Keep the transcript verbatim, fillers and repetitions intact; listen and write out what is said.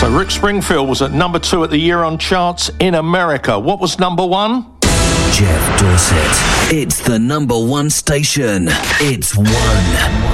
So Rick Springfield was at number two at the Year On charts in America. What was number one? Jeff Dorset. It's the number one station. It's one.